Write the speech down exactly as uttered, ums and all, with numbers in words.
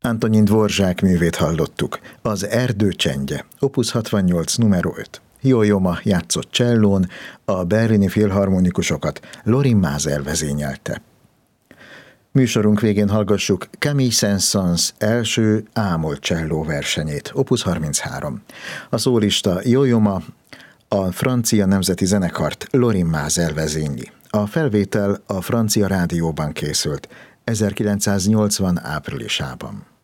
Antonin Dvorzsák művét hallottuk. Az Erdő csendje, opus hatvannyolc, numero öt. Yo-Yo Ma játszott csellón, a berlini filharmonikusokat Lorin Maazel vezényelte. Műsorunk végén hallgassuk Camille Saint-Saëns első ámol cselló versenyét, opus harminchárom. A szólista Yo-Yo Ma, a francia nemzeti zenekart Lorin Maazel vezényli. A felvétel a francia rádióban készült ezerkilencszáznyolcvan áprilisában.